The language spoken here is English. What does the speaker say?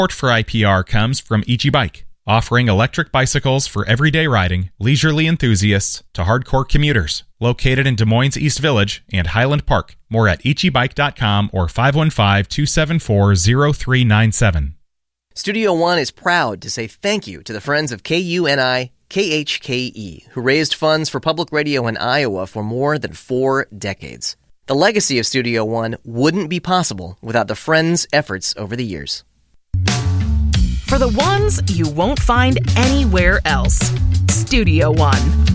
Support for IPR comes from Ichi Bike, offering electric bicycles for everyday riding, leisurely enthusiasts to hardcore commuters. Located in Des Moines East Village and Highland Park. More at ichibike.com or 515-274-0397. Studio One is proud to say thank you to the friends of KUNI KHKE, who raised funds for public radio in Iowa for more than 4 decades. The legacy of Studio One wouldn't be possible without the friends' efforts over the years. For the ones you won't find anywhere else, Studio One.